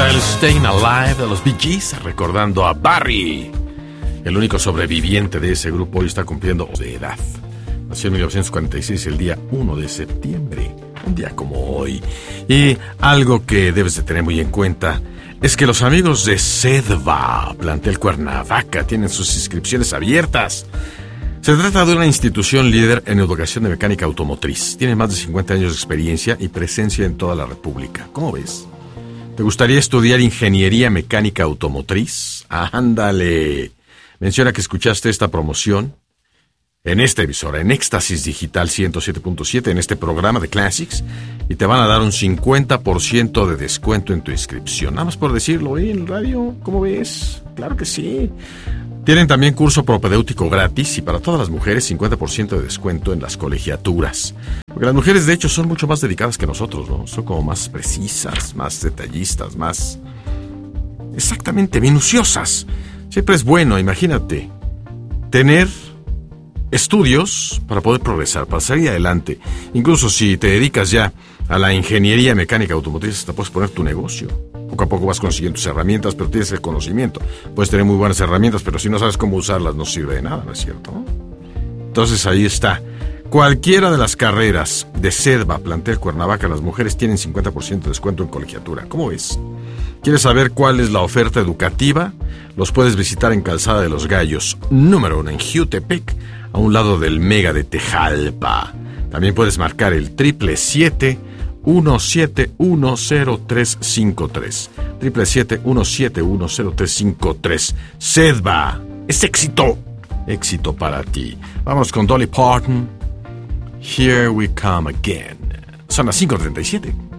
era el Staying Alive de los Bee Gees, recordando a Barry. El único sobreviviente de ese grupo hoy está cumpliendo de edad. Nació en 1946, el día 1 de septiembre, un día como hoy. Y algo que debes de tener muy en cuenta es que los amigos de Sedva, Plantel Cuernavaca, tienen sus inscripciones abiertas. Se trata de una institución líder en educación de mecánica automotriz. Tiene más de 50 años de experiencia y presencia en toda la República. ¿Cómo ves? ¿Te gustaría estudiar ingeniería mecánica automotriz? ¡Ándale! Menciona que escuchaste esta promoción en esta emisora, en Éxtasis Digital 107.7, en este programa de Classics, y te van a dar un 50% de descuento en tu inscripción. Nada más por decirlo, en el radio, ¿cómo ves? Claro que sí. Tienen también curso propedéutico gratis y para todas las mujeres 50% de descuento en las colegiaturas. Porque las mujeres de hecho son mucho más dedicadas que nosotros, ¿no? Son como más precisas, más detallistas, más exactamente minuciosas. Siempre es bueno, imagínate, tener estudios para poder progresar, para salir adelante. Incluso si te dedicas ya a la ingeniería mecánica automotriz, hasta puedes poner tu negocio. Poco a poco vas consiguiendo tus herramientas, pero tienes el conocimiento. Puedes tener muy buenas herramientas, pero si no sabes cómo usarlas, no sirve de nada, ¿no es cierto? Entonces ahí está. Cualquiera de las carreras de Sedva, Plantel Cuernavaca, las mujeres tienen 50% de descuento en colegiatura. ¿Cómo ves? ¿Quieres saber cuál es la oferta educativa? Los puedes visitar en Calzada de los Gallos, número 1, en Jutepec, a un lado del Mega de Tejalpa. También puedes marcar el 777-1710353. 777-1710353. Sedva, es éxito. Éxito para ti. Vamos con Dolly Parton. Here we come again. Son las 5:37.